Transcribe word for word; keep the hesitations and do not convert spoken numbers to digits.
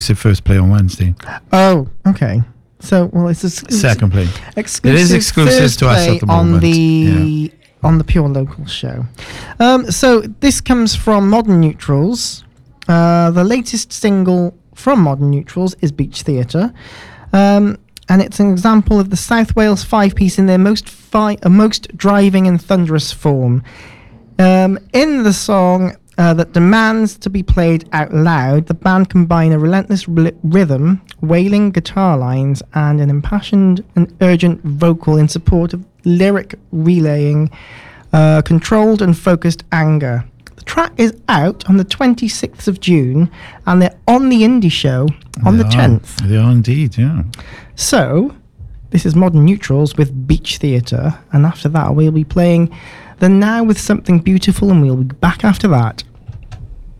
It's the first play on Wednesday. Oh, okay. So, well, it's a second play. Exclusive It is exclusive to us at the moment. On the yeah. on the Pure Local show. Um, so this comes from Modern Neutrals. Uh, the latest single from Modern Neutrals is Beach Theatre. Um, and it's an example of the South Wales five-piece in their most fi- uh, most driving and thunderous form. Um, in the song uh, that demands to be played out loud, the band combine a relentless r- rhythm, wailing guitar lines, and an impassioned and urgent vocal in support of lyric relaying uh, controlled and focused anger. The track is out on the twenty-sixth of June, and they're on the indie show on They the are. tenth. They are indeed, yeah. So, this is Modern Neutrals with Beach Theatre, and after that we'll be playing The Now with Something Beautiful, and we'll be back after that.